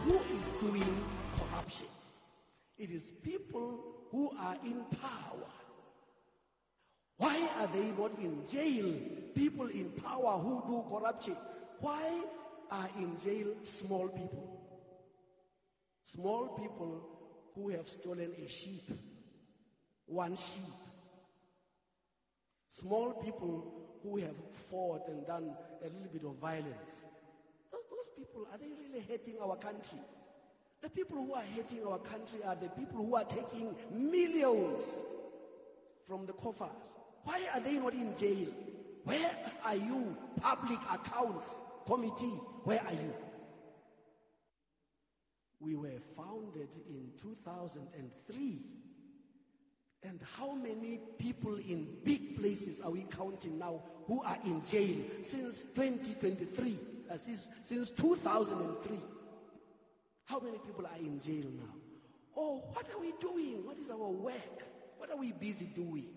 who is doing corruption? It is people who are in power. Why are they not in jail? People in power who do corruption. Why are in jail small people? Small people who have stolen a sheep, one sheep. Small people who have fought and done a little bit of violence. Those people, are they really hating our country? The people who are hating our country are the people who are taking millions from the coffers. Why are they not in jail? Where are you, Public Accounts Committee? Where are you? We were founded in 2003. And how many people in big places are we counting now who are in jail since 2023, since 2003? How many people are in jail now? Oh, what are we doing? What is our work? What are we busy doing?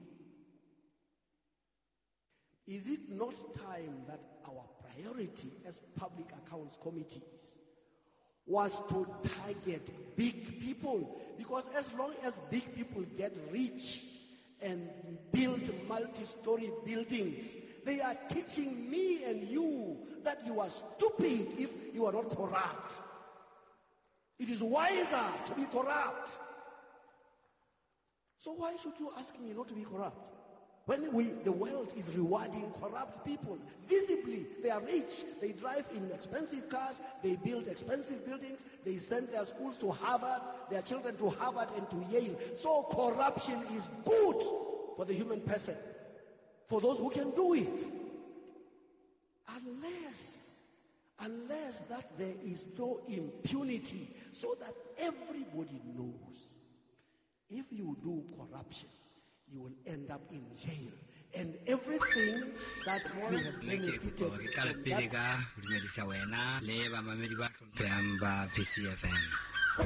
Is it not time that our priority as Public Accounts Committees was to target big people? Because as long as big people get rich and build multi-story buildings, they are teaching me and you that you are stupid if you are not corrupt. It is wiser to be corrupt. So why should you ask me not to be corrupt? When the world is rewarding corrupt people, visibly, they are rich, they drive in expensive cars, they build expensive buildings, they send their schools to Harvard, their children to Harvard and to Yale. So corruption is good for the human person, for those who can do it. Unless that there is no impunity, so that everybody knows, if you do corruption, you will end up in jail. And everything that you have benefited from that.